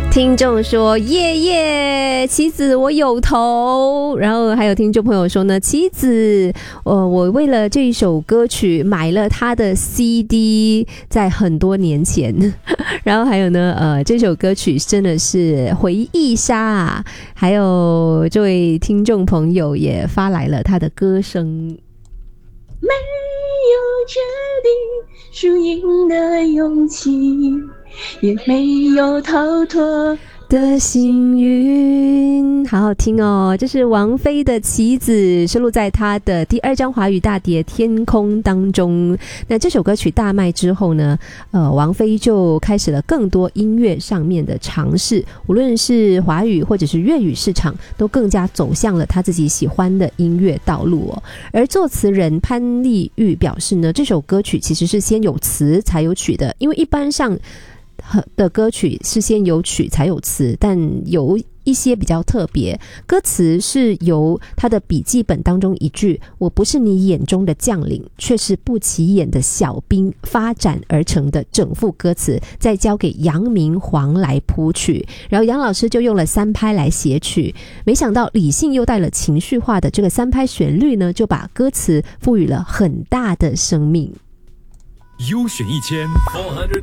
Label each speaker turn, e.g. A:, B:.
A: 听众说耶耶，棋子我有投。然后还有听众朋友说呢，棋子我为了这一首歌曲买了他的 CD， 在很多年前。然后还有呢这首歌曲真的是回忆杀啊。还有这位听众朋友也发来了他的歌声，
B: 没有决定输赢的勇气，也没有逃脱
A: 的幸运，好好听哦！这是王菲的《棋子》，收录在她的第2张华语大碟《天空》当中。那这首歌曲大卖之后呢，王菲就开始了更多音乐上面的尝试，无论是华语或者是粤语市场，都更加走向了她自己喜欢的音乐道路哦。而作词人潘丽玉表示呢，这首歌曲其实是先有词才有曲的，因为一般上的歌曲是先有曲才有词，但有一些比较特别，歌词是由他的笔记本当中一句“我不是你眼中的将领，却是不起眼的小兵”发展而成的整副歌词，再交给杨明煌来谱曲，然后杨老师就用了3拍来写曲。没想到理性又带了情绪化的这个3拍旋律呢，就把歌词赋予了很大的生命。
C: 优选1400